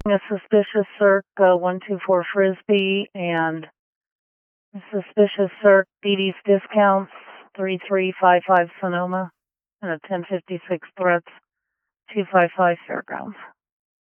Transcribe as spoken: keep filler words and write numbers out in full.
A suspicious circ, uh, one two four Frisbee, and suspicious circ, B D's Discounts, three three five five Sonoma, and a ten fifty-six threats, two five five Fairgrounds.